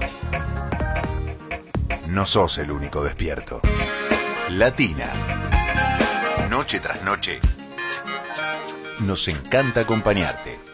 No sos el único despierto. Latina. Noche tras noche. Nos encanta acompañarte.